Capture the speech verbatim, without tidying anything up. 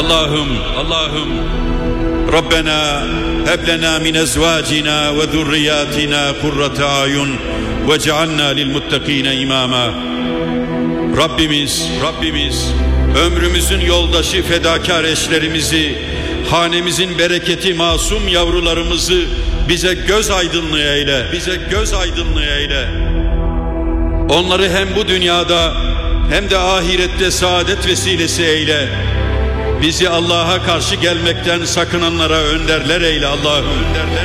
Allah'ım, Allah'ım Rabbena heb lena min ezvacina ve zurriyatina kurrate ayun vec'alna lil muttakine imama. Rabbimiz, Rabbimiz ömrümüzün yoldaşı fedakar eşlerimizi, hanemizin bereketi masum yavrularımızı bize göz aydınlığı eyle, bize göz aydınlığı eyle. Onları hem bu dünyada hem de ahirette saadet vesilesi eyle. Bizi Allah'a karşı gelmekten sakınanlara önderler eyle Allah'ım.